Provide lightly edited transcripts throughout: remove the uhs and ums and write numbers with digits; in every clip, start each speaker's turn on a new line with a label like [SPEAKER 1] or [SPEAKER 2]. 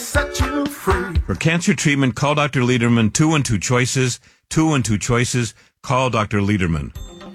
[SPEAKER 1] set you free.
[SPEAKER 2] For cancer treatment, call Dr. Lederman. 212 Choices. 212 Choices. Call Dr. Lederman.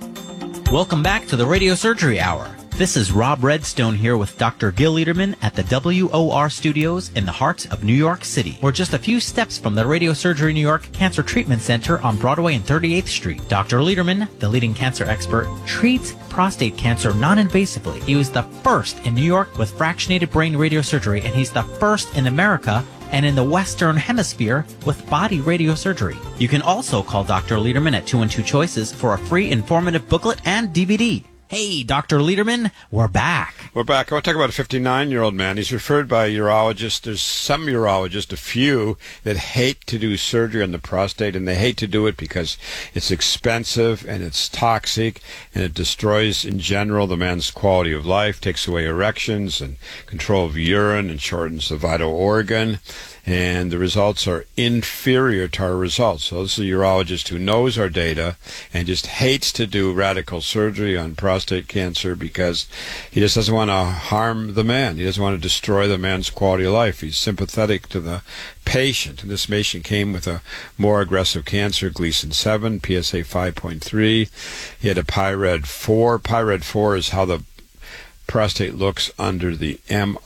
[SPEAKER 3] Welcome back to the Radio Surgery Hour. This is Rob Redstone here with Dr. Gil Lederman at the WOR Studios in the heart of New York City. We're just a few steps from the Radio Surgery New York Cancer Treatment Center on Broadway and 38th Street. Dr. Lederman, the leading cancer expert, treats prostate cancer non-invasively. He was the first in New York with fractionated brain radiosurgery, and he's the first in America and in the Western Hemisphere with body radiosurgery. You can also call Dr. Lederman at 212 Choices for a free informative booklet and DVD. Hey, Dr. Lederman, we're back.
[SPEAKER 4] We're back. I want to talk about a 59-year-old man. He's referred by a urologist. There's some urologists, a few, that hate to do surgery on the prostate, and they hate to do it because it's expensive and it's toxic and it destroys, in general, the man's quality of life, takes away erections and control of urine and shortens the vital organ. And the results are inferior to our results. So this is a urologist who knows our data and just hates to do radical surgery on prostate cancer because he just doesn't want to harm the man. He doesn't want to destroy the man's quality of life. He's sympathetic to the patient. And this patient came with a more aggressive cancer, Gleason 7, PSA 5.3. He had a PIRAD 4. PIRAD 4 is how the prostate looks under the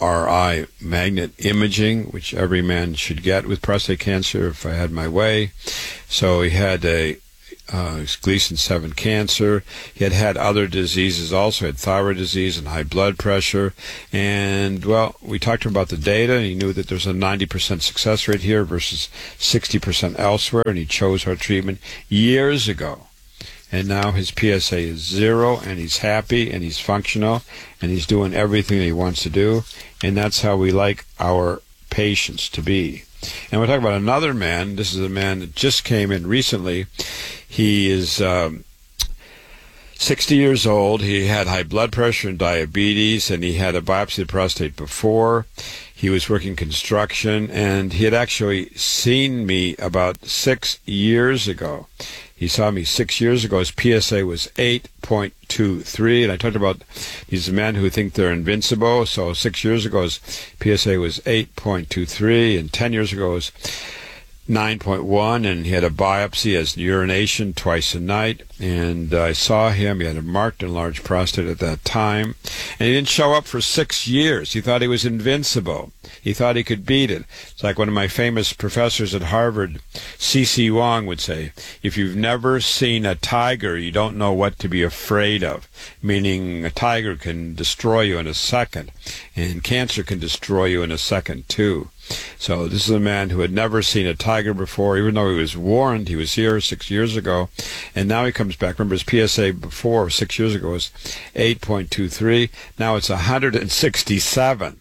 [SPEAKER 4] MRI magnet imaging, which every man should get with prostate cancer if I had my way. So he had a Gleason 7 cancer. He had other diseases also. He had thyroid disease and high blood pressure. And, well, we talked to him about the data, and he knew that there's a 90% success rate here versus 60% elsewhere, and he chose our treatment years ago. And now his PSA is 0, and he's happy, and he's functional, and he's doing everything that he wants to do. And that's how we like our patients to be. And we're talking about another man. This is a man that just came in recently. He is 60 years old. He had high blood pressure and diabetes, and he had a biopsy of the prostate before. He was working construction, and he had actually seen me about 6 years ago. He saw me 6 years ago. His PSA was 8.23, and I talked about these men who think they're invincible. So 6 years ago, his PSA was 8.23, and 10 years ago, it was 9.1, and he had a biopsy as urination twice a night. And I saw him. He had a marked enlarged prostate at that time. And he didn't show up for 6 years. He thought he was invincible. He thought he could beat it. It's like one of my famous professors at Harvard, C.C. Wong, would say, if you've never seen a tiger, you don't know what to be afraid of. Meaning a tiger can destroy you in a second. And cancer can destroy you in a second, too. So this is a man who had never seen a tiger before, even though he was warned. He was here 6 years ago, and now he comes back. Remember, his PSA before 6 years ago was 8.23. Now it's 167.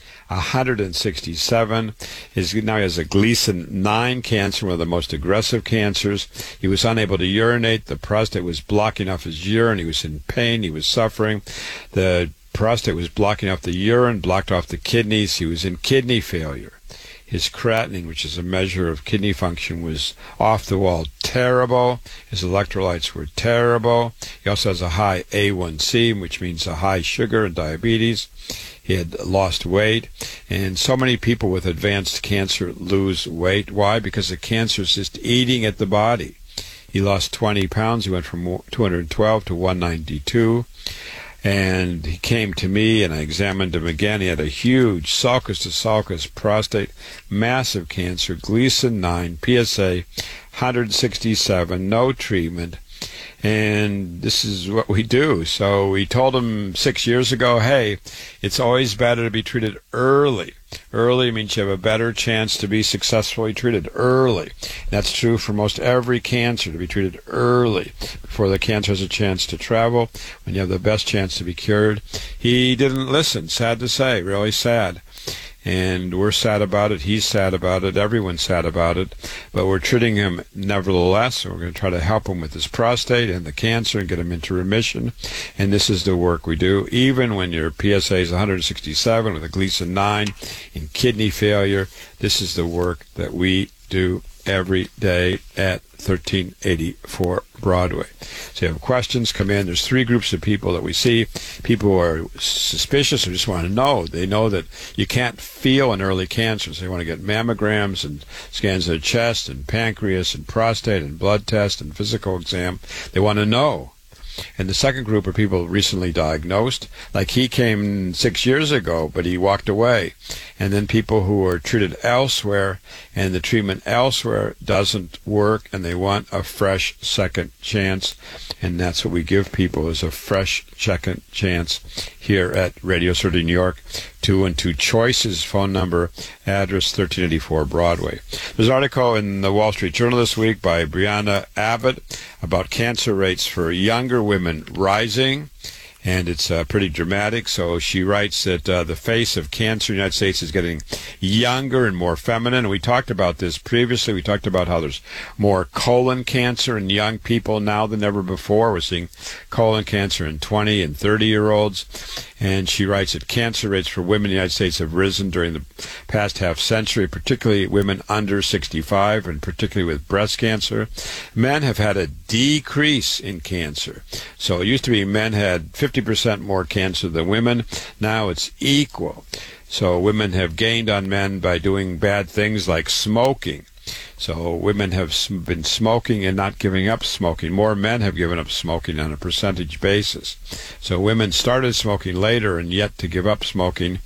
[SPEAKER 4] 167. Now he has a Gleason 9 cancer, one of the most aggressive cancers. He was unable to urinate. The prostate was blocking off his urine. He was in pain. He was suffering. The prostate was blocking off the urine, blocked off the kidneys. He was in kidney failure. His creatinine, which is a measure of kidney function, was off the wall terrible. His electrolytes were terrible. He also has a high A1C, which means a high sugar and diabetes. He had lost weight. And so many people with advanced cancer lose weight. Why? Because the cancer is just eating at the body. He lost 20 pounds. He went from 212 to 192. And he came to me, and I examined him again. He had a huge sulcus to sulcus prostate, massive cancer, Gleason 9, PSA 167, no treatment. And this is what we do. So we told him 6 years ago, hey, it's always better to be treated early. Early means you have a better chance to be successfully treated early. That's true for most every cancer, to be treated early before the cancer has a chance to travel, when you have the best chance to be cured. He didn't listen, sad to say, really sad. And we're sad about it. He's sad about it. Everyone's sad about it. But we're treating him nevertheless. So we're going to try to help him with his prostate and the cancer and get him into remission. And this is the work we do. Even when your PSA is 167 with a Gleason 9 in kidney failure, this is the work that we do every day at 1384 Broadway. So you have questions, come in. There's three groups of people that we see. People who are suspicious or just want to know. They know that you can't feel an early cancer, so they want to get mammograms and scans of the chest and pancreas and prostate and blood test and physical exam. They want to know. And the second group are people recently diagnosed. Like he came 6 years ago, but he walked away. And then people who are treated elsewhere, and the treatment elsewhere doesn't work, and they want a fresh second chance. And that's what we give people, is a fresh second chance here at Radio Surgery New York. 2 and 2 Choices, phone number, address 1384 Broadway. There's an article in the Wall Street Journal this week by Brianna Abbott about cancer rates for younger women rising, and it's pretty dramatic. So she writes that the face of cancer in the United States is getting younger and more feminine. And we talked about this previously. We talked about how there's more colon cancer in young people now than ever before. We're seeing colon cancer in 20 and 30-year-olds. And she writes that cancer rates for women in the United States have risen during the past half century, particularly women under 65, and particularly with breast cancer. Men have had a decrease in cancer. So it used to be men had 50% more cancer than women. Now it's equal. So women have gained on men by doing bad things like smoking. So women have been smoking and not giving up smoking. More men have given up smoking on a percentage basis. So women started smoking later and yet to give up smoking.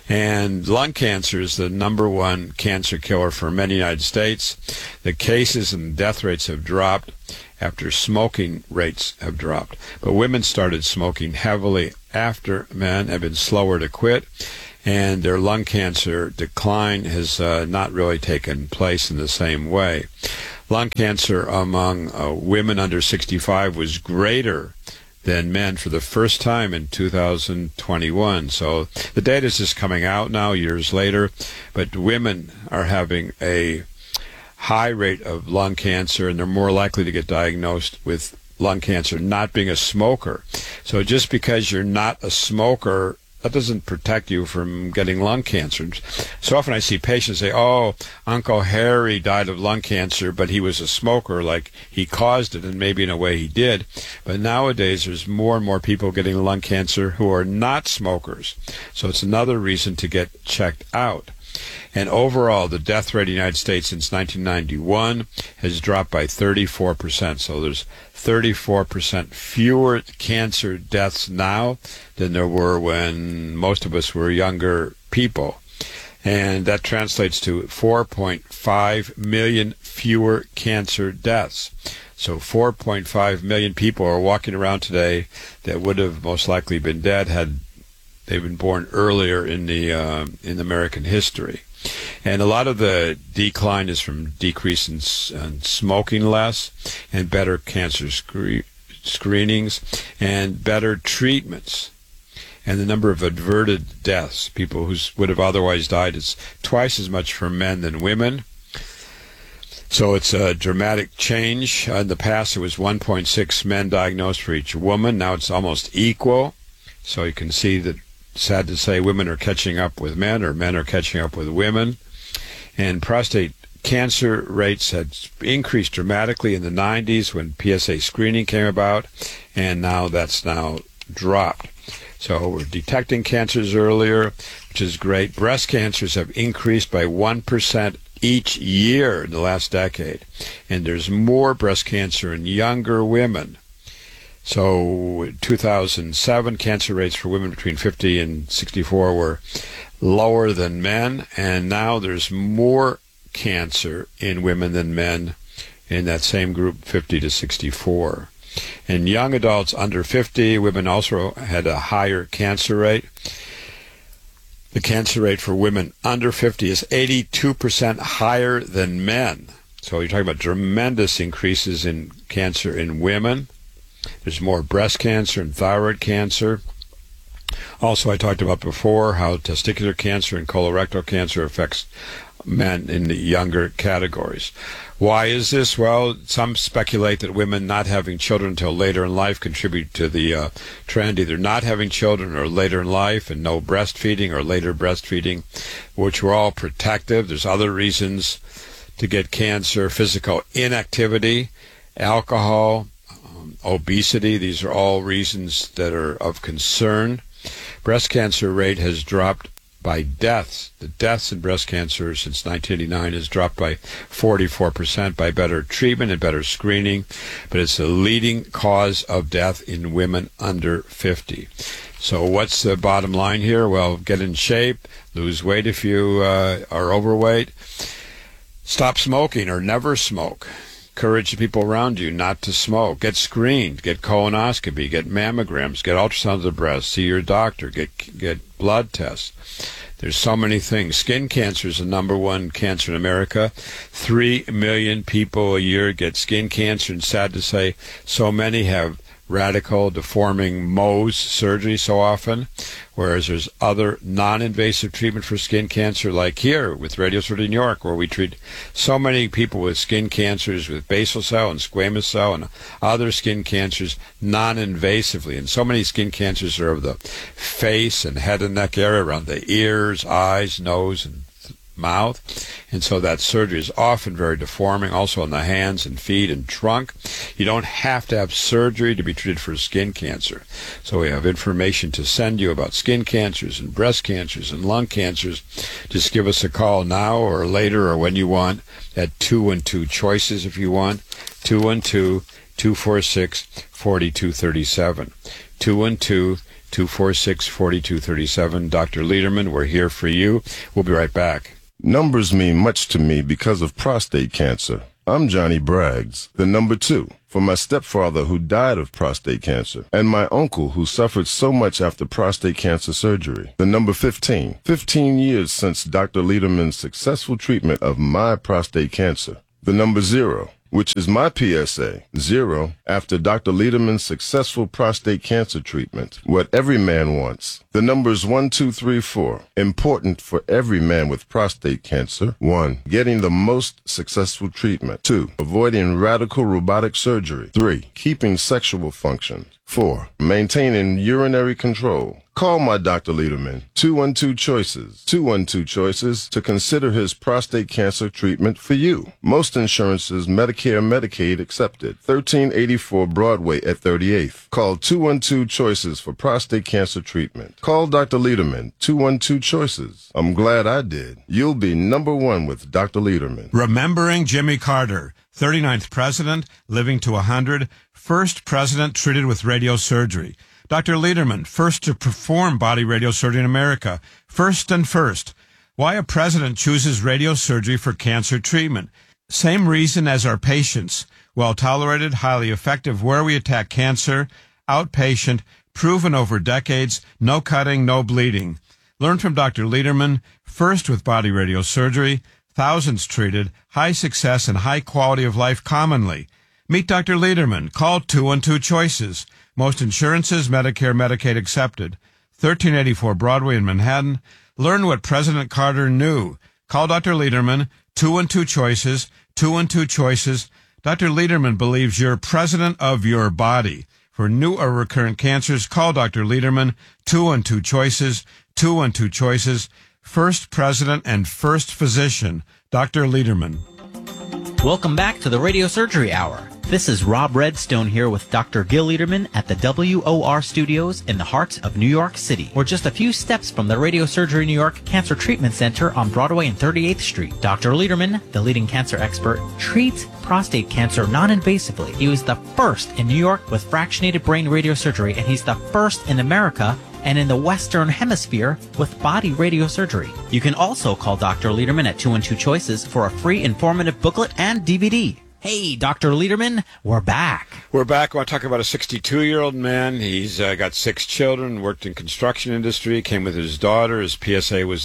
[SPEAKER 4] And lung cancer is the number one cancer killer for men in the United States. The cases and death rates have dropped after smoking rates have dropped. But women started smoking heavily after men have been slower to quit. And their lung cancer decline has not really taken place in the same way. Lung cancer among women under 65 was greater than men for the first time in 2021. So the data is just coming out now, years later, but women are having a high rate of lung cancer, and they're more likely to get diagnosed with lung cancer not being a smoker. So just because you're not a smoker, that doesn't protect you from getting lung cancer. So often I see patients say, oh, Uncle Harry died of lung cancer, but he was a smoker, like he caused it, and maybe in a way he did. But nowadays there's more and more people getting lung cancer who are not smokers. So it's another reason to get checked out. And overall, the death rate in the United States since 1991 has dropped by 34%. So there's 34% fewer cancer deaths now than there were when most of us were younger people. And that translates to 4.5 million fewer cancer deaths. So 4.5 million people are walking around today that would have most likely been dead had they been born earlier in the American history. And a lot of the decline is from decrease in smoking less and better cancer screenings and better treatments. And the number of averted deaths, people who would have otherwise died, is twice as much for men than women. So it's a dramatic change. In the past, it was 1.6 men diagnosed for each woman. Now it's almost equal. So you can see that, sad to say, women are catching up with men, or men are catching up with women. And prostate cancer rates had increased dramatically in the 90s when PSA screening came about, and now that's now dropped. So we're detecting cancers earlier, which is great. Breast cancers have increased by 1% each year in the last decade, and there's more breast cancer in younger women. So in 2007, cancer rates for women between 50 and 64 were lower than men, and now there's more cancer in women than men in that same group, 50 to 64. In young adults under 50, women also had a higher cancer rate. The cancer rate for women under 50 is 82% higher than men. So you're talking about tremendous increases in cancer in women. There's more breast cancer and thyroid cancer. Also, I talked about before how testicular cancer and colorectal cancer affects men in the younger categories. Why is this? Well, some speculate that women not having children until later in life contribute to the trend, either not having children or later in life, and no breastfeeding or later breastfeeding, which were all protective. There's other reasons to get cancer, physical inactivity, alcohol, obesity. These are all reasons that are of concern. Breast cancer rate has dropped by deaths. The deaths in breast cancer since 1989 has dropped by 44% by better treatment and better screening, but it's the leading cause of death in women under 50. So what's the bottom line here? Well, get in shape, lose weight if you are overweight, stop smoking or never smoke. Encourage the people around you not to smoke. Get screened. Get colonoscopy. Get mammograms. Get ultrasounds of the breast. See your doctor. Get blood tests. There's so many things. Skin cancer is the number one cancer in America. 3 million people a year get skin cancer, and sad to say, so many have radical deforming Mohs surgery so often, whereas there's other non-invasive treatment for skin cancer, like here with Radio Surgery New York, where we treat so many people with skin cancers with basal cell and squamous cell and other skin cancers non-invasively. And so many skin cancers are of the face and head and neck area, around the ears, eyes, nose, and mouth, and so that surgery is often very deforming, also on the hands and feet and trunk. You don't have to have surgery to be treated for skin cancer. So we have information to send you about skin cancers and breast cancers and lung cancers. Just give us a call now or later or when you want at 212-CHOICES if you want, 212-246-4237, 212-246-4237. Dr. Lederman, we're here for you. We'll be right back.
[SPEAKER 1] Numbers mean much to me because of prostate cancer. I'm Johnny Braggs, the number 2, for my stepfather who died of prostate cancer, and my uncle who suffered so much after prostate cancer surgery. The number 15, 15 years since Dr. Lederman's successful treatment of my prostate cancer. The number 0, which is my PSA, 0, after Dr. Lederman's successful prostate cancer treatment. What every man wants. The numbers 1, 2, 3, 4. Important for every man with prostate cancer. 1, getting the most successful treatment. 2, avoiding radical robotic surgery. 3, keeping sexual function. 4, maintaining urinary control. Call my Dr. Lederman, 212-CHOICES, 212-CHOICES, to consider his prostate cancer treatment for you. Most insurances, Medicare, Medicaid accepted. 1384 Broadway at 38th. Call 212-CHOICES for prostate cancer treatment. Call Dr. Lederman, 212-CHOICES. I'm glad I did. You'll be number 1 with Dr. Lederman.
[SPEAKER 2] Remembering Jimmy Carter, 39th president, living to 100, first president treated with radiosurgery. Dr. Lederman, first to perform body radiosurgery in America. First and first. Why a president chooses radiosurgery for cancer treatment. Same reason as our patients. Well tolerated, highly effective, where we attack cancer, outpatient, proven over decades, no cutting, no bleeding. Learn from Dr. Lederman, first with body radiosurgery, thousands treated, high success and high quality of life commonly. Meet Dr. Lederman. Call 212-CHOICES. Most insurances, Medicare, Medicaid accepted. 1384 Broadway in Manhattan. Learn what President Carter knew. Call Dr. Lederman, 212-CHOICES, 212-CHOICES. Dr. Lederman believes you're president of your body. For new or recurrent cancers, call Dr. Lederman, 212-CHOICES, 212-CHOICES. First president and first physician, Dr. Lederman.
[SPEAKER 3] Welcome back to the Radio Surgery Hour. This is Rob Redstone here with Dr. Gil Lederman at the WOR Studios in the heart of New York City. We're just a few steps from the Radio Surgery New York Cancer Treatment Center on Broadway and 38th Street. Dr. Lederman, the leading cancer expert, treats prostate cancer non-invasively. He was the first in New York with fractionated brain radiosurgery, and he's the first in America and in the Western Hemisphere with body radiosurgery. You can also call Dr. Lederman at 212-CHOICES for a free informative booklet and DVD. Hey, Dr. Lederman, we're back.
[SPEAKER 4] We're back. I want to talk about a 62-year-old man. He's got 6 children, worked in construction industry, came with his daughter. His PSA was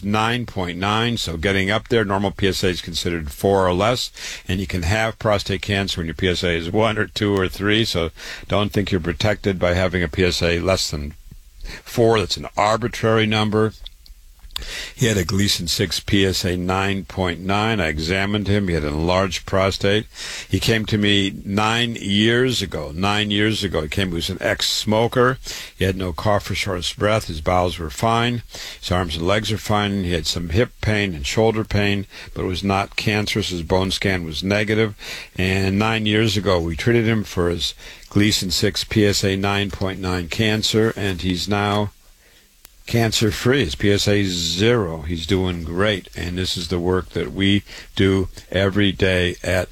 [SPEAKER 4] 9.9, so getting up there. Normal PSA is considered 4 or less, and you can have prostate cancer when your PSA is 1 or 2 or 3, so don't think you're protected by having a PSA less than 4. That's an arbitrary number. He had a Gleason 6 PSA 9.9. I examined him. He had an enlarged prostate. He came to me 9 years ago. 9 years ago, he was an ex-smoker. He had no cough or shortness of breath. His bowels were fine. His arms and legs are fine. He had some hip pain and shoulder pain, but it was not cancerous. His bone scan was negative. And 9 years ago, we treated him for his Gleason 6 PSA 9.9 cancer, and he's now cancer-free. His PSA is 0. He's doing great, and this is the work that we do every day at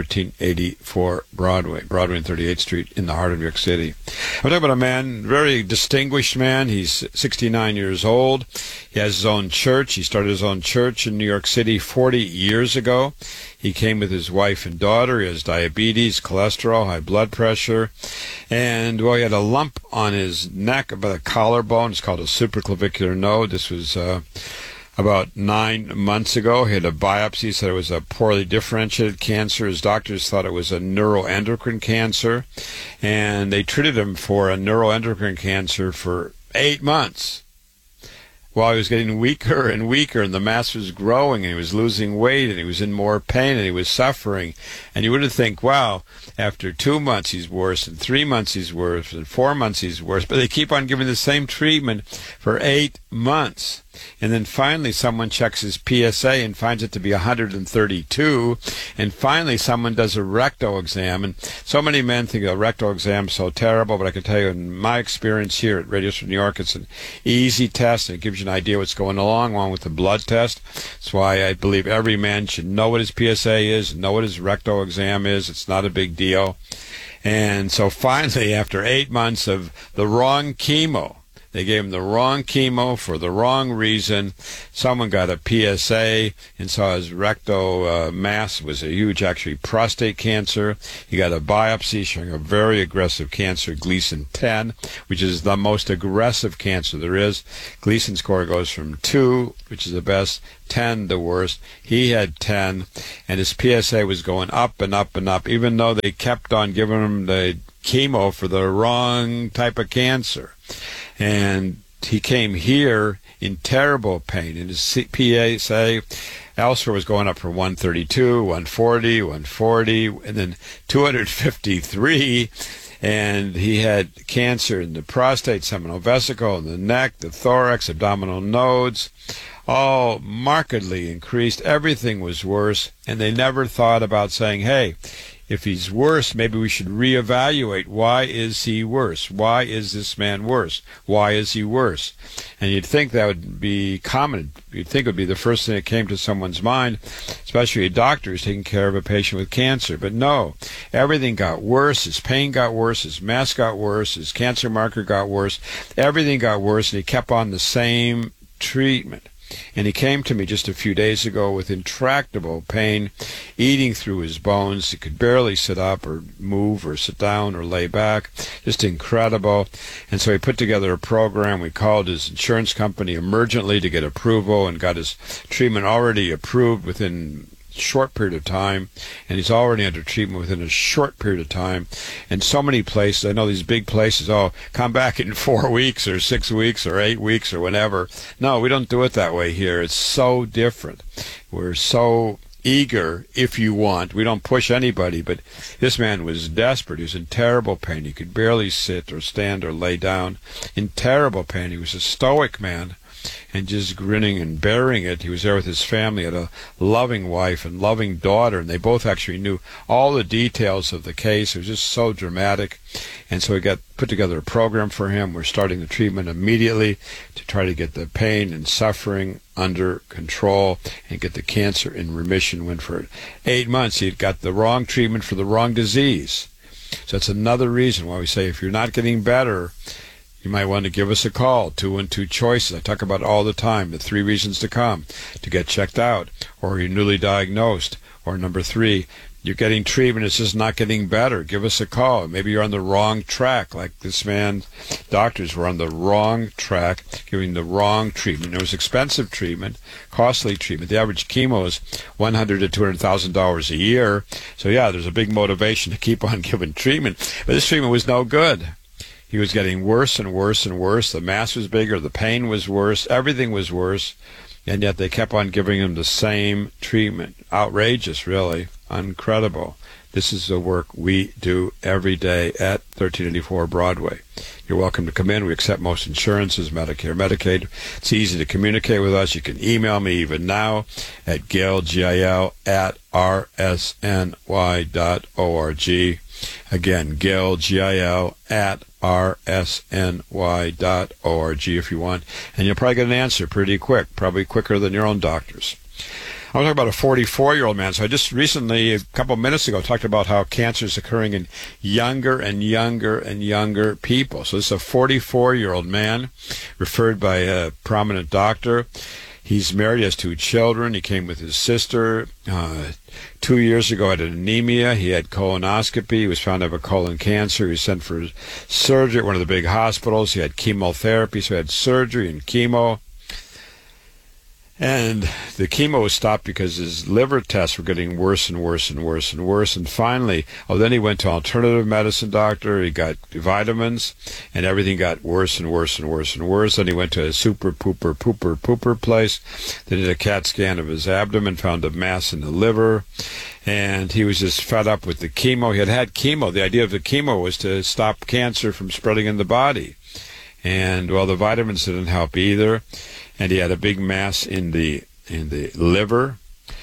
[SPEAKER 4] 1384 Broadway and 38th Street in the heart of New York City. I'm talking about a man, very distinguished man. He's 69 years old. He has his own church. He started his own church in New York City 40 years ago. He came with his wife and daughter. He has diabetes, cholesterol, high blood pressure, and he had a lump on his neck above the collarbone. It's called a supraclavicular node. This was about 9 months ago. He had a biopsy, said it was a poorly differentiated cancer. His doctors thought it was a neuroendocrine cancer, and they treated him for a neuroendocrine cancer for 8 months. While he was getting weaker and weaker, and the mass was growing, and he was losing weight, and he was in more pain, and he was suffering. And you would think, wow, after 2 months he's worse, and 3 months he's worse, and 4 months he's worse. But they keep on giving the same treatment for 8 months. And then finally someone checks his PSA and finds it to be 132. And finally someone does a rectal exam. And so many men think a rectal exam is so terrible, but I can tell you in my experience here at Radio New York, it's an easy test, and it gives you an idea what's going along with the blood test. That's why I believe every man should know what his PSA is, know what his rectal exam is. It's not a big deal. And so finally, after 8 months of the wrong chemo, they gave him the wrong chemo for the wrong reason. Someone got a PSA and saw his rectal mass was a huge, actually, prostate cancer. He got a biopsy showing a very aggressive cancer, Gleason 10, which is the most aggressive cancer there is. Gleason score goes from 2, which is the best, 10, the worst. He had 10, and his PSA was going up and up and up, even though they kept on giving him the chemo for the wrong type of cancer. And he came here in terrible pain, and his PSA elsewhere was going up from 132, 140, 140, and then 253, and he had cancer in the prostate, seminal vesicle, in the neck, the thorax, abdominal nodes, all markedly increased. Everything was worse, and they never thought about saying, hey, if he's worse, maybe we should reevaluate. Why is he worse? Why is this man worse? Why is he worse? And you'd think that would be common. You'd think it would be the first thing that came to someone's mind, especially a doctor who's taking care of a patient with cancer. But no, everything got worse. His pain got worse. His mass got worse. His cancer marker got worse. Everything got worse, and he kept on the same treatment. And he came to me just a few days ago with intractable pain, eating through his bones. He could barely sit up or move or sit down or lay back. Just incredible. And so he put together a program. We called his insurance company emergently to get approval and got his treatment already approved within short period of time, and he's already under treatment within a short period of time. And so many places, I know these big places, come back in 4 weeks or 6 weeks or 8 weeks or whenever. No, we don't do it that way here. It's so different. We're so eager, if you want. We don't push anybody, but this man was desperate. He was in terrible pain. He could barely sit or stand or lay down. In terrible pain. He was a stoic man, and just grinning and bearing it. He was there with his family, had a loving wife and loving daughter, and they both actually knew all the details of the case. It was just so dramatic. And so we put together a program for him. We're starting the treatment immediately to try to get the pain and suffering under control and get the cancer in remission. When for 8 months he had got the wrong treatment for the wrong disease. So that's another reason why we say if you're not getting better, you might want to give us a call, 212-CHOICES. I talk about it all the time, the 3 reasons to come, to get checked out, or you're newly diagnosed, or number 3, you're getting treatment, it's just not getting better. Give us a call. Maybe you're on the wrong track, like this man. Doctors were on the wrong track, giving the wrong treatment. It was expensive treatment, costly treatment. The average chemo is $100,000 to $200,000 a year. So yeah, there's a big motivation to keep on giving treatment. But this treatment was no good. He was getting worse and worse and worse. The mass was bigger. The pain was worse. Everything was worse. And yet they kept on giving him the same treatment. Outrageous, really. Incredible. This is the work we do every day at 1384 Broadway. You're welcome to come in. We accept most insurances, Medicare, Medicaid. It's easy to communicate with us. You can email me even now at Gil, at rsny.org. Again, Gil, at rsny.org if you want. And you'll probably get an answer pretty quick, probably quicker than your own doctors. I was talking about a 44-year-old man. So I just recently, a couple of minutes ago, talked about how cancer is occurring in younger and younger and younger people. So this is a 44-year-old man referred by a prominent doctor. He's married, he has 2 children. He came with his sister. 2 years ago had anemia. He had colonoscopy. He was found to have a colon cancer. He was sent for surgery at one of the big hospitals. He had chemotherapy, so he had surgery and chemo. And the chemo was stopped because his liver tests were getting worse and worse and worse and worse. And finally, then he went to an alternative medicine doctor. He got vitamins, and everything got worse and worse and worse and worse. Then he went to a super pooper place. They did a CAT scan of his abdomen, found a mass in the liver. And he was just fed up with the chemo. He had chemo. The idea of the chemo was to stop cancer from spreading in the body. And, well, the vitamins didn't help either. And he had a big mass in the liver,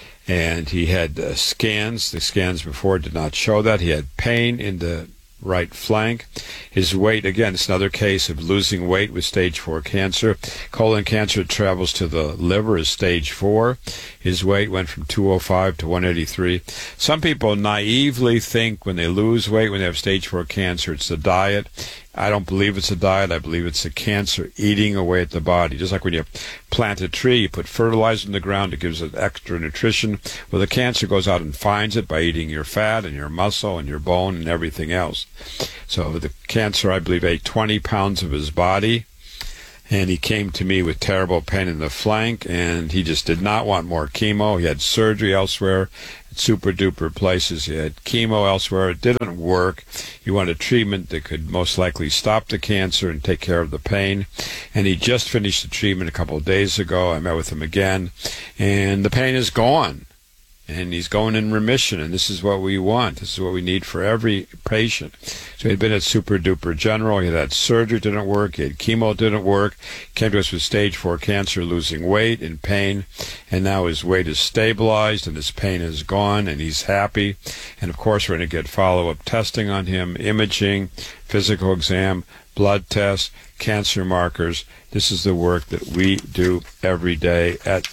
[SPEAKER 4] and he had scans. The scans before did not show that. He had pain in the right flank. His weight, again, it's another case of losing weight with stage 4 cancer. Colon cancer travels to the liver is stage 4. His weight went from 205 to 183. Some people naively think when they lose weight, when they have stage 4 cancer, it's the diet. I don't believe it's a diet. I believe it's the cancer eating away at the body. Just like when you plant a tree, you put fertilizer in the ground, it gives it extra nutrition. Well, the cancer goes out and finds it by eating your fat and your muscle and your bone and everything else. So the cancer, I believe, ate 20 pounds of his body. And he came to me with terrible pain in the flank, and he just did not want more chemo. He had surgery elsewhere at super-duper places. He had chemo elsewhere. It didn't work. He wanted treatment that could most likely stop the cancer and take care of the pain. And he just finished the treatment a couple of days ago. I met with him again, and the pain is gone. And he's going in remission, and this is what we want. This is what we need for every patient. So he'd been at Super Duper General. He had surgery, didn't work. He had chemo, didn't work. Came to us with stage 4 cancer, losing weight and pain. And now his weight is stabilized, and his pain is gone, and he's happy. And, of course, we're going to get follow-up testing on him, imaging, physical exam, blood tests, cancer markers. This is the work that we do every day at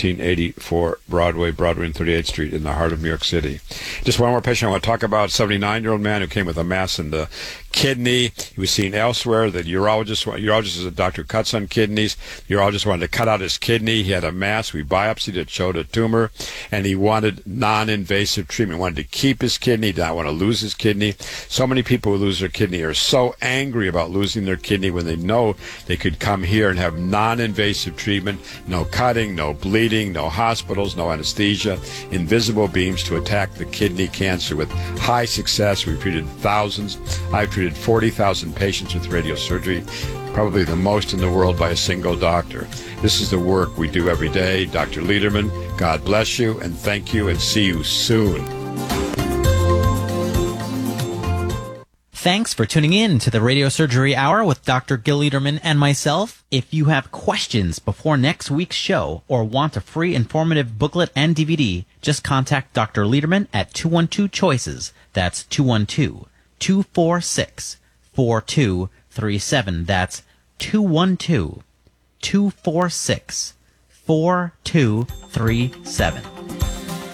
[SPEAKER 4] 1384 Broadway and 38th Street in the heart of New York City. Just one more patient I want to talk about, a 79-year-old man who came with a mass in the kidney. He was seen elsewhere. The urologist is a doctor who cuts on kidneys. The urologist wanted to cut out his kidney. He had a mass. We biopsied it, showed a tumor, and he wanted non-invasive treatment. He wanted to keep his kidney, did not want to lose his kidney. So many people who lose their kidney are so angry about losing their kidney when they know they could come here and have non-invasive treatment, no cutting, no bleeding, no hospitals, no anesthesia, invisible beams to attack the kidney cancer with high success. We've treated thousands. I've treated 40,000 patients with radiosurgery, probably the most in the world by a single doctor. This is the work we do every day. Dr. Lederman, God bless you, and thank you, and see you soon.
[SPEAKER 3] Thanks for tuning in to the Radio Surgery Hour with Dr. Gil Lederman and myself. If you have questions before next week's show or want a free informative booklet and DVD, just contact Dr. Lederman at 212-CHOICES. That's 212-246-4237. That's 212-246-4237.